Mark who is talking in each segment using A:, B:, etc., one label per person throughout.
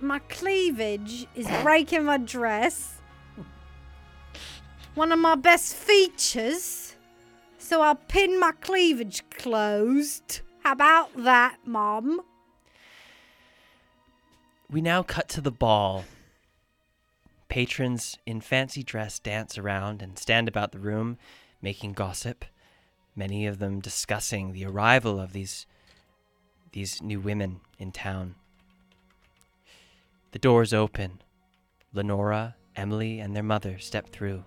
A: my cleavage is breaking my dress. One of my best features. So I'll pin my cleavage closed. How about that, Mom?
B: We now cut to the ball. Patrons in fancy dress dance around and stand about the room, making gossip, many of them discussing the arrival of these new women in town. The doors open. Lenora, Emily, and their mother step through.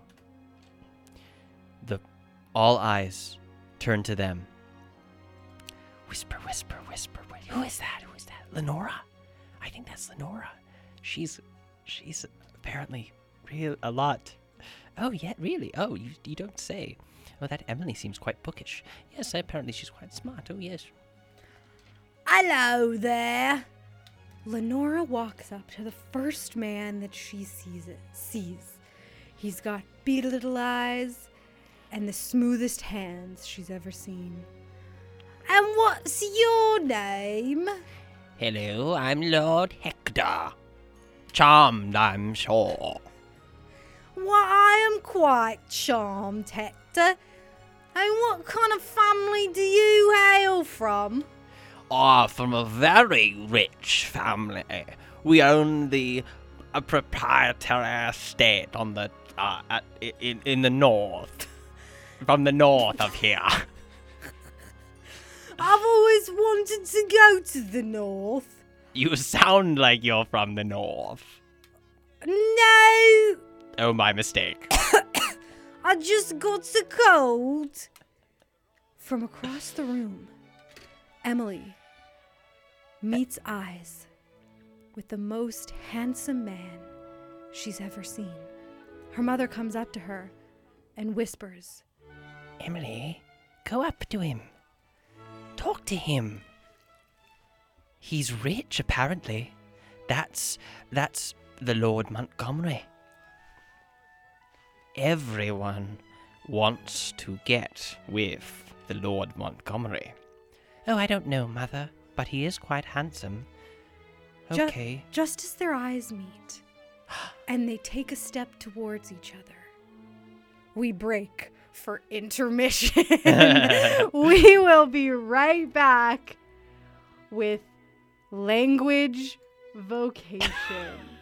B: All eyes turn to them. Whisper, whisper, whisper. Who is that? Who is that? Lenora? I think that's Lenora. She's apparently a lot. Oh, yeah, really? Oh, you don't say. Oh, that Emily seems quite bookish. Yes, apparently she's quite smart. Oh, yes.
A: Hello there. Lenora walks up to the first man that she sees. He's got beady little eyes and the smoothest hands she's ever seen. And what's your name?
B: Hello, I'm Lord Hector. Charmed, I'm sure.
A: Well, I am quite charmed, Hector. And what kind of family do you hail from?
B: From a very rich family. We own the proprietary estate on the in the north. From the north of here.
A: I've always wanted to go to the north.
B: You sound like you're from the north.
A: No,
B: Oh, my mistake.
A: I just got a cold. From across the room, Emily meets eyes with the most handsome man she's ever seen. Her mother comes up to her and whispers,
B: Emily, go up to him. Talk to him. He's rich, apparently. That's the Lord Montgomery. Everyone wants to get with the Lord Montgomery. Oh, I don't know, Mother, but he is quite handsome. Okay.
A: Just as their eyes meet and they take a step towards each other, we break for intermission. We will be right back with language vocation.